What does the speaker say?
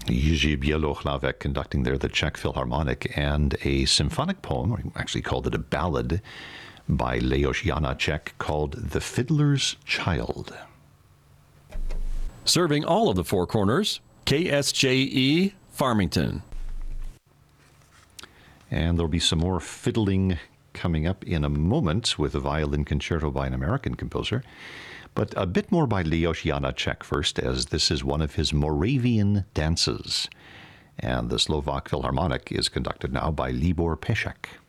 Jiří Bělohlavek conducting there the Czech Philharmonic, and a symphonic poem, or he actually called it a ballad, by Leos Janáček called The Fiddler's Child. Serving all of the Four Corners, KSJE Farmington. And there'll be some more fiddling coming up in a moment with a violin concerto by an American composer. But a bit more by Leos Janáček first, as this is one of his Moravian dances. And the Slovak Philharmonic is conducted now by Libor Pešek.